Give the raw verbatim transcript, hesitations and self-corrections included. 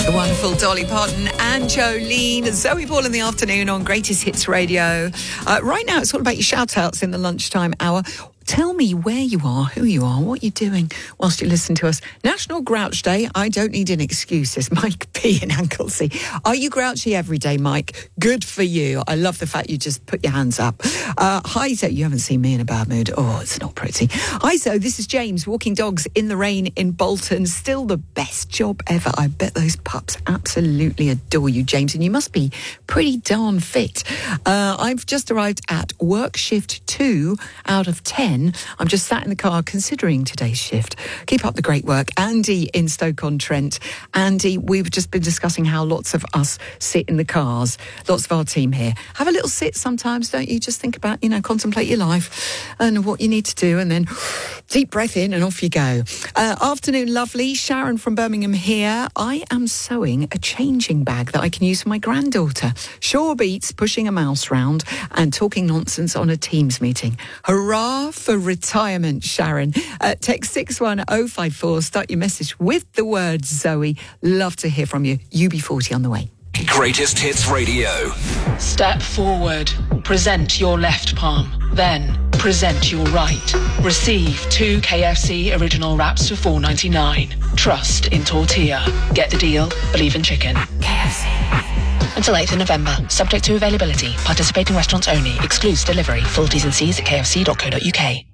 The wonderful Dolly Parton and Jolene. Zoe Ball in the afternoon on Greatest Hits Radio. Uh, right now, it's all about your shout-outs in the lunchtime hour. Tell me where you are, who you are, what you're doing whilst you listen to us. National Grouch Day. I don't need an excuse, says Mike P in Anglesey. Are you grouchy every day, Mike? Good for you. I love the fact you just put your hands up. Uh, hi, Zoe. You haven't seen me in a bad mood. Oh, it's not pretty. Hi, Zoe. This is James, walking dogs in the rain in Bolton. Still the best job ever. I bet those pups absolutely adore you, James, and you must be pretty darn fit. Uh, I've just arrived at work shift two out of ten. I'm just sat in the car considering today's shift. Keep up the great work. Andy in Stoke-on-Trent. Andy, we've just been discussing how lots of us sit in the cars. Lots of our team here. Have a little sit sometimes, don't you? Just think about, you know, contemplate your life and what you need to do, and then deep breath in and off you go. Uh, afternoon, lovely. Sharon from Birmingham here. I am sewing a changing bag that I can use for my granddaughter. Sure beats pushing a mouse round and talking nonsense on a Teams meeting. Hurrah for retirement, Sharon. Uh, text six one oh five four. Start your message with the word Zoe. Love to hear from you. U B forty on the way. Greatest Hits Radio. Step forward. Present your left palm. Then present your right. Receive two K F C original wraps for four ninety-nine. Trust in tortilla. Get the deal. Believe in chicken. K F C. Until eighth of November. Subject to availability. Participating restaurants only. Excludes delivery. Full T's and C's at k f c dot co dot u k.